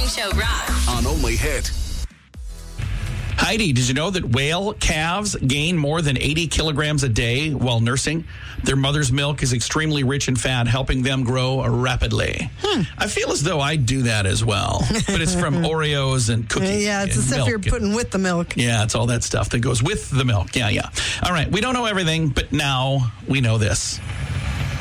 Morning Show Rock. On Only Hit. Heidi, did you know that whale calves gain more than 80 kilograms a day while nursing? Their mother's milk is extremely rich in fat, helping them grow rapidly. I feel as though I do that as well, but it's from Oreos and cookies. Yeah, it's the stuff you're putting with the milk. Yeah, it's all that stuff that goes with the milk. Yeah. All right, we don't know everything, but now we know this.